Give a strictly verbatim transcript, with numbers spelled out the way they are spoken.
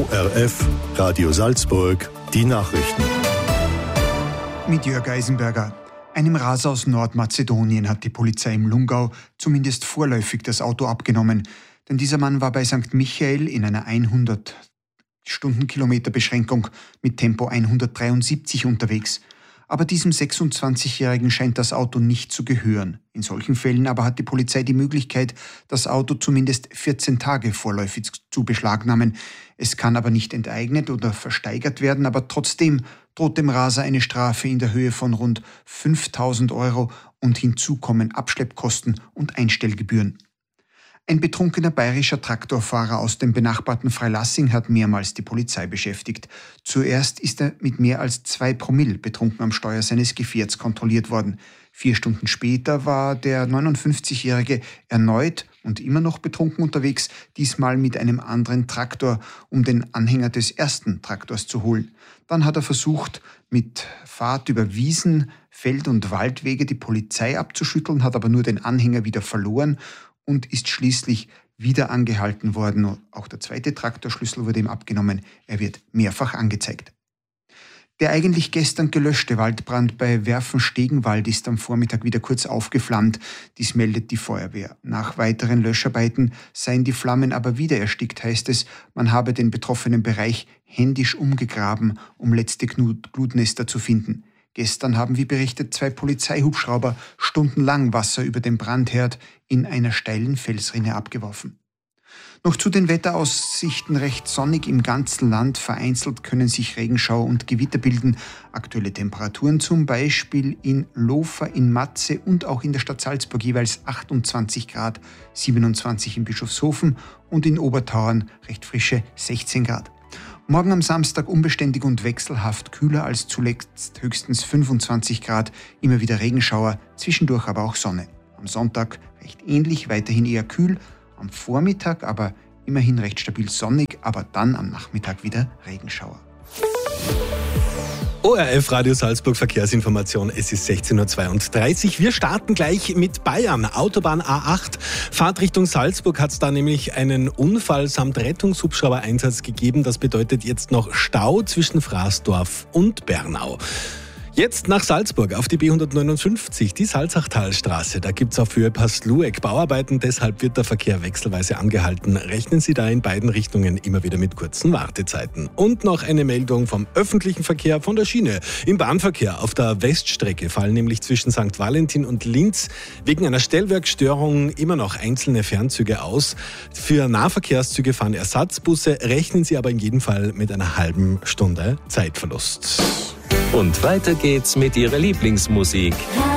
O R F, Radio Salzburg, die Nachrichten. Mit Jörg Eisenberger. Einem Raser aus Nordmazedonien hat die Polizei im Lungau zumindest vorläufig das Auto abgenommen. Denn dieser Mann war bei Sankt Michael in einer hundert Stundenkilometer Beschränkung mit Tempo hundertdreiundsiebzig unterwegs. Aber diesem sechsundzwanzigjährigen scheint das Auto nicht zu gehören. In solchen Fällen aber hat die Polizei die Möglichkeit, das Auto zumindest vierzehn Tage vorläufig zu beschlagnahmen. Es kann aber nicht enteignet oder versteigert werden, aber trotzdem droht dem Raser eine Strafe in der Höhe von rund fünftausend Euro und hinzu kommen Abschleppkosten und Einstellgebühren. Ein betrunkener bayerischer Traktorfahrer aus dem benachbarten Freilassing hat mehrmals die Polizei beschäftigt. Zuerst ist er mit mehr als zwei Promille betrunken am Steuer seines Gefährts kontrolliert worden. Vier Stunden später war der neunundfünfzigjährige erneut und immer noch betrunken unterwegs, diesmal mit einem anderen Traktor, um den Anhänger des ersten Traktors zu holen. Dann hat er versucht, mit Fahrt über Wiesen, Feld- und Waldwege die Polizei abzuschütteln, hat aber nur den Anhänger wieder verloren und ist schließlich wieder angehalten worden. Auch der zweite Traktorschlüssel wurde ihm abgenommen. Er wird mehrfach angezeigt. Der eigentlich gestern gelöschte Waldbrand bei Werfen-Stegenwald ist am Vormittag wieder kurz aufgeflammt. Dies meldet die Feuerwehr. Nach weiteren Löscharbeiten seien die Flammen aber wieder erstickt, heißt es. Man habe den betroffenen Bereich händisch umgegraben, um letzte Glutnester zu finden. Gestern haben, wie berichtet, zwei Polizeihubschrauber stundenlang Wasser über den Brandherd in einer steilen Felsrinne abgeworfen. Noch zu den Wetteraussichten: recht sonnig im ganzen Land. Vereinzelt können sich Regenschauer und Gewitter bilden. Aktuelle Temperaturen zum Beispiel in Lofer, in Matze und auch in der Stadt Salzburg jeweils achtundzwanzig Grad, siebenundzwanzig in Bischofshofen und in Obertauern recht frische sechzehn Grad. Morgen am Samstag unbeständig und wechselhaft, kühler als zuletzt, höchstens fünfundzwanzig Grad, immer wieder Regenschauer, zwischendurch aber auch Sonne. Am Sonntag recht ähnlich, weiterhin eher kühl, am Vormittag aber immerhin recht stabil sonnig, aber dann am Nachmittag wieder Regenschauer. O R F Radio Salzburg Verkehrsinformation, es ist sechzehn Uhr zweiunddreißig. Wir starten gleich mit Bayern. Autobahn A acht, Fahrt Richtung Salzburg, hat es da nämlich einen Unfall samt Rettungshubschrauber-Einsatz gegeben. Das bedeutet jetzt noch Stau zwischen Fraßdorf und Bernau. Jetzt nach Salzburg auf die B hundertneunundfünfzig, die Salzachtalstraße. Da gibt es auf Höhe Pastlueck Bauarbeiten, deshalb wird der Verkehr wechselweise angehalten. Rechnen Sie da in beiden Richtungen immer wieder mit kurzen Wartezeiten. Und noch eine Meldung vom öffentlichen Verkehr von der Schiene. Im Bahnverkehr auf der Weststrecke fallen nämlich zwischen Sankt Valentin und Linz wegen einer Stellwerkstörung immer noch einzelne Fernzüge aus. Für Nahverkehrszüge fahren Ersatzbusse, rechnen Sie aber in jedem Fall mit einer halben Stunde Zeitverlust. Und weiter geht's mit Ihrer Lieblingsmusik.